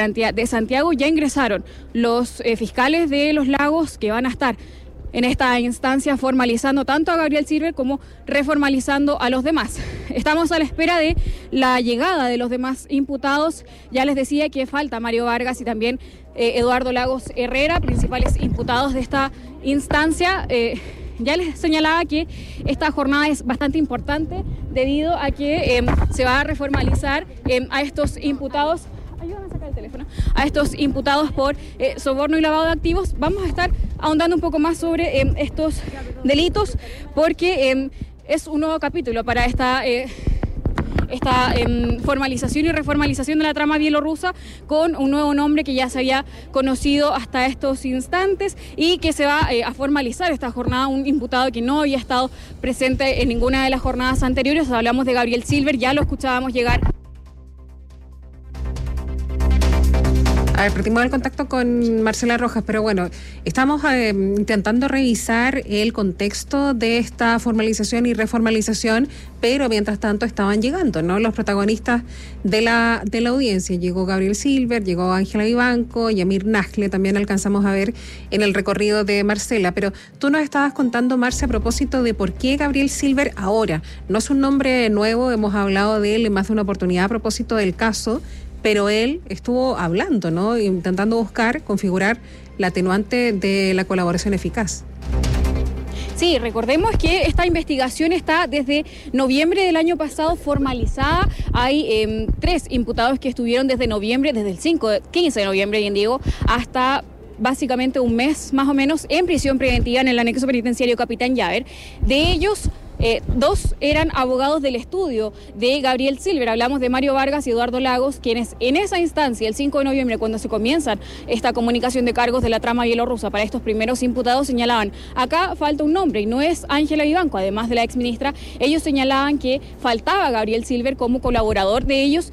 Garantía de Santiago. Ya ingresaron los fiscales de Los Lagos que van a estar en esta instancia formalizando tanto a Gabriel Silver como reformalizando a los demás. Estamos a la espera de la llegada de los demás imputados. Ya les decía que falta Mario Vargas y también Eduardo Lagos Herrera, principales imputados de esta instancia. Ya les señalaba que esta jornada es bastante importante debido a que se va a reformalizar a estos imputados. Ayúdame a sacar el teléfono. A estos imputados por soborno y lavado de activos. Vamos a estar ahondando un poco más sobre estos delitos porque es un nuevo capítulo para esta formalización y reformalización de la trama bielorrusa, con un nuevo nombre que ya se había conocido hasta estos instantes y que se va a formalizar esta jornada. Un imputado que no había estado presente en ninguna de las jornadas anteriores. Hablamos de Gabriel Silver, ya lo escuchábamos llegar. A ver, perdimos el contacto con Marcela Rojas, pero bueno, estamos intentando revisar el contexto de esta formalización y reformalización, pero mientras tanto estaban llegando, ¿no?, los protagonistas de la audiencia. Llegó Gabriel Silver, llegó Ángela Vivanco, Yamir Nascle, también alcanzamos a ver en el recorrido de Marcela, pero tú nos estabas contando, Marce, a propósito de por qué Gabriel Silver ahora. No es un nombre nuevo, hemos hablado de él en más de una oportunidad a propósito del caso, pero él estuvo hablando, ¿no?, intentando buscar, configurar la atenuante de la colaboración eficaz. Sí, recordemos que esta investigación está desde noviembre del año pasado formalizada. Hay 3 imputados que estuvieron desde noviembre, desde el 15 de noviembre, bien digo, hasta básicamente un mes más o menos en prisión preventiva en el anexo penitenciario Capitán Llaver. De ellos, 2 eran abogados del estudio de Gabriel Silver. Hablamos de Mario Vargas y Eduardo Lagos, quienes en esa instancia, el 5 de noviembre, cuando se comienzan esta comunicación de cargos de la trama bielorrusa para estos primeros imputados, señalaban: acá falta un nombre y no es Ángela Vivanco, además de la exministra. Ellos señalaban que faltaba Gabriel Silver como colaborador de ellos.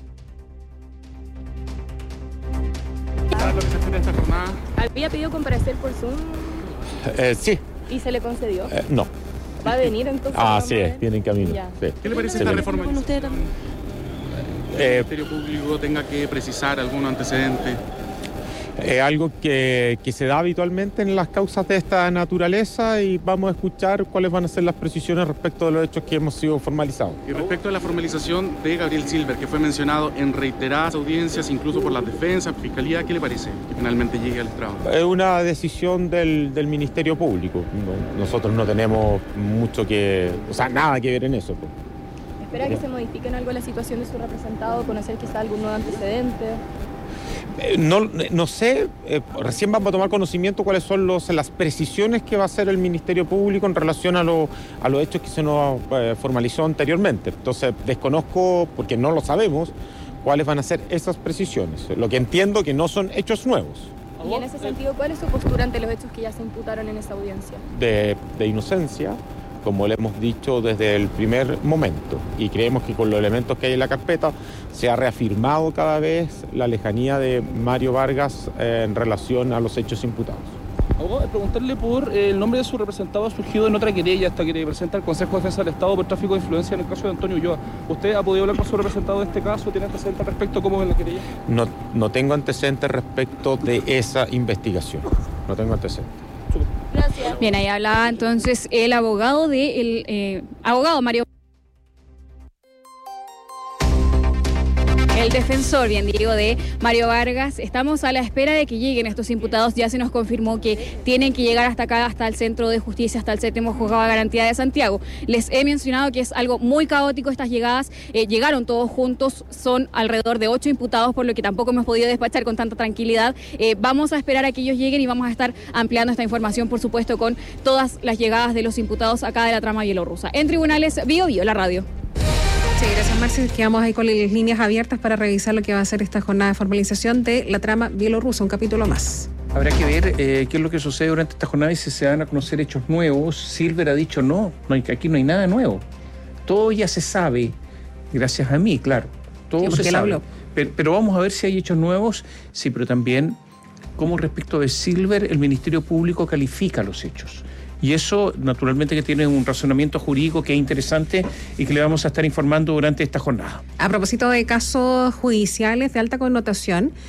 Lo que se espera esta jornada. ¿Había pedido comparecer por Zoom? Sí. ¿Y se le concedió? No. ¿Va a venir entonces? Sí, viene en camino. Sí. ¿Qué le parece esta reforma? ¿El Ministerio Público tenga que precisar algún antecedente? Algo que se da habitualmente en las causas de esta naturaleza, y vamos a escuchar cuáles van a ser las precisiones respecto de los hechos que hemos sido formalizados. Y respecto a la formalización de Gabriel Silver, que fue mencionado en reiteradas audiencias, incluso por las defensas, fiscalía, ¿qué le parece que finalmente llegue al estrado? Es una decisión del Ministerio Público. Nosotros no tenemos nada que ver en eso. ¿Espera que se modifique en algo la situación de su representado, conocer quizá algún nuevo antecedente? No sé, recién vamos a tomar conocimiento cuáles son las precisiones que va a hacer el Ministerio Público en relación a los hechos que se nos formalizó anteriormente. Entonces desconozco, porque no lo sabemos, cuáles van a ser esas precisiones. Lo que entiendo que no son hechos nuevos. Y en ese sentido, ¿cuál es su postura ante los hechos que ya se imputaron en esa audiencia? De inocencia, como le hemos dicho desde el primer momento, y creemos que con los elementos que hay en la carpeta se ha reafirmado cada vez la lejanía de Mario Vargas en relación a los hechos imputados. Preguntarle por el nombre de su representado. Ha surgido en otra querella, esta que presenta el Consejo de Defensa del Estado por tráfico de influencia en el caso de Antonio Ulloa. ¿Usted ha podido hablar con su representado de este caso? ¿Tiene antecedentes al respecto? ¿Cómo es la querella? No tengo antecedentes respecto de esa investigación. No tengo antecedentes. Gracias. Bien, ahí hablaba entonces el abogado abogado Mario. El defensor, bien digo, de Mario Vargas. Estamos a la espera de que lleguen estos imputados. Ya se nos confirmó que tienen que llegar hasta acá, hasta el Centro de Justicia, hasta el 7º Juzgado de Garantía de Santiago. Les he mencionado que es algo muy caótico estas llegadas. Llegaron todos juntos, son alrededor de 8 imputados, por lo que tampoco hemos podido despachar con tanta tranquilidad. Vamos a esperar a que ellos lleguen y vamos a estar ampliando esta información, por supuesto, con todas las llegadas de los imputados acá de la trama bielorrusa. En Tribunales, Bio, la radio. Sí, gracias, Marce. Quedamos ahí con las líneas abiertas para revisar lo que va a ser esta jornada de formalización de la trama bielorrusa, un capítulo más. Habrá que ver qué es lo que sucede durante esta jornada y si se van a conocer hechos nuevos. Silver ha dicho aquí no hay nada nuevo. Todo ya se sabe, gracias a mí, claro. Todo se sabe. Pero vamos a ver si hay hechos nuevos. Sí, pero también cómo respecto de Silver el Ministerio Público califica los hechos. Y eso, naturalmente, que tiene un razonamiento jurídico que es interesante y que le vamos a estar informando durante esta jornada. A propósito de casos judiciales de alta connotación,